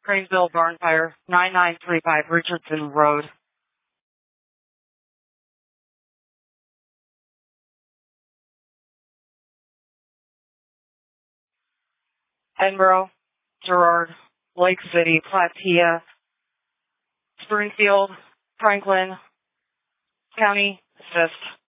Cranesville Barn Fire, 9935 Richardson Road. Edinboro, Girard, Lake City, Platea, Springfield, Franklin, County, Assist.